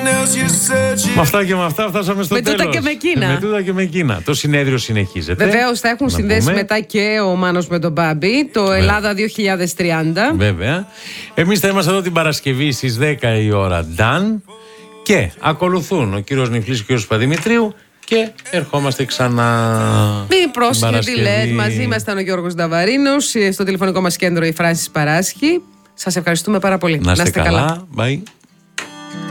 Με αυτά και με αυτά φτάσαμε στο τέλος. Με τούτα και με εκείνα. Με τούτα και με εκείνα. Το συνέδριο συνεχίζεται. Βεβαίως θα έχουν συνδέσει μετά και ο Μάνος με τον Μπάμπη. Το Ελλάδα 2030. Βέβαια. Εμείς θα είμαστε εδώ την Παρασκευή στις 10 η ώρα. Done. Και ακολουθούν ο κύριος Νιφλής και ο κύριος Παπαδημητρίου. Και ερχόμαστε ξανά. Μη πρόσχετη λες. Μαζί ήμασταν ο Γιώργος Νταβαρίνος. Στο τηλεφωνικό μας κέντρο η Φράνσις Παράσχη. Σας ευχαριστούμε πάρα πολύ. Να είστε καλά. Bye.